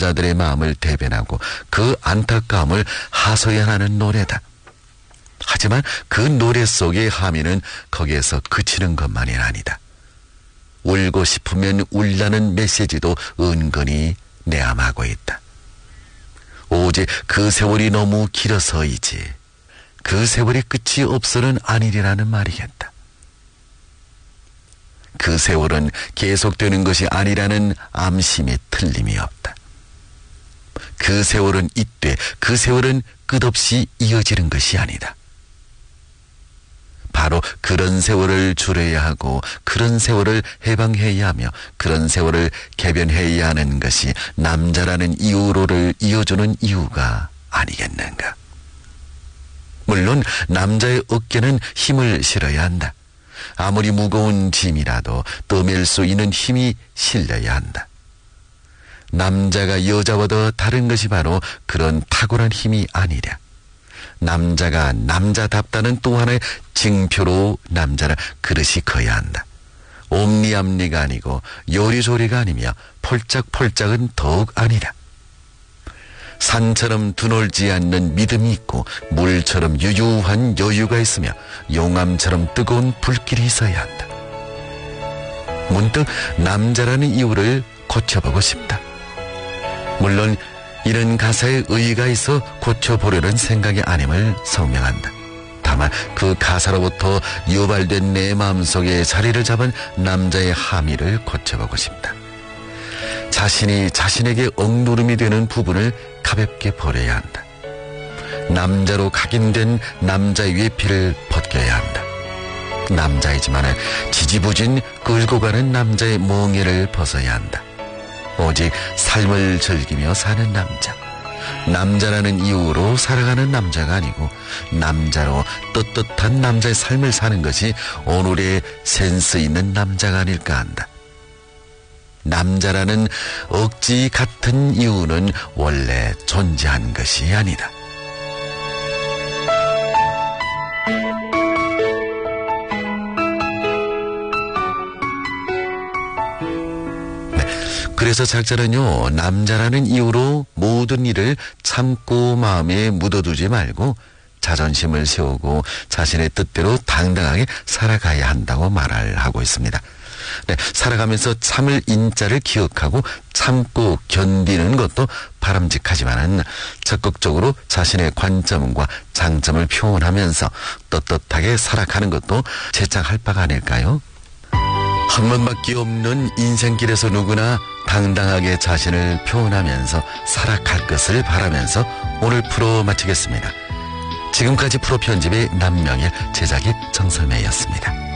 남자들의 마음을 대변하고 그 안타까움을 하소연하는 노래다. 하지만 그 노래 속의 함의는 거기에서 그치는 것만이 아니다. 울고 싶으면 울라는 메시지도 은근히 내함하고 있다. 오직 그 세월이 너무 길어서이지 그 세월이 끝이 없어는 아니리라는 말이겠다. 그 세월은 계속되는 것이 아니라는 암심이 틀림이 없다. 그 세월은 있되 그 세월은 끝없이 이어지는 것이 아니다. 바로 그런 세월을 줄여야 하고 그런 세월을 해방해야 하며 그런 세월을 개변해야 하는 것이 남자라는 이유로를 이어주는 이유가 아니겠는가. 물론 남자의 어깨는 힘을 실어야 한다. 아무리 무거운 짐이라도 떠밀 수 있는 힘이 실려야 한다. 남자가 여자보다 다른 것이 바로 그런 탁월한 힘이 아니랴. 남자가 남자답다는 또 하나의 징표로 남자를 그릇이 커야 한다. 옴니암리가 아니고 요리조리가 아니며 폴짝폴짝은 더욱 아니라. 산처럼 드놀지 않는 믿음이 있고 물처럼 유유한 여유가 있으며 용암처럼 뜨거운 불길이 있어야 한다. 문득 남자라는 이유를 고쳐보고 싶다. 물론 이런 가사에 의의가 있어 고쳐보려는 생각이 아님을 성명한다. 다만 그 가사로부터 유발된 내 마음속에 자리를 잡은 남자의 함의를 고쳐보고 싶다. 자신이 자신에게 억누름이 되는 부분을 가볍게 버려야 한다. 남자로 각인된 남자의 외피를 벗겨야 한다. 남자이지만 지지부진 끌고 가는 남자의 멍에를 벗어야 한다. 오직 삶을 즐기며 사는 남자. 남자라는 이유로 살아가는 남자가 아니고 남자로 떳떳한 남자의 삶을 사는 것이 오늘의 센스 있는 남자가 아닐까 한다. 남자라는 억지 같은 이유는 원래 존재한 것이 아니다. 그래서 작자는요, 남자라는 이유로 모든 일을 참고 마음에 묻어두지 말고 자존심을 세우고 자신의 뜻대로 당당하게 살아가야 한다고 말을 하고 있습니다. 네, 살아가면서 참을 인자를 기억하고 참고 견디는 것도 바람직하지만은 적극적으로 자신의 관점과 장점을 표현하면서 떳떳하게 살아가는 것도 제창할 바가 아닐까요? 한 번밖에 없는 인생길에서 누구나 당당하게 자신을 표현하면서 살아갈 것을 바라면서 오늘 프로 마치겠습니다. 지금까지 프로 편집의 남명일, 제작의 정선매였습니다.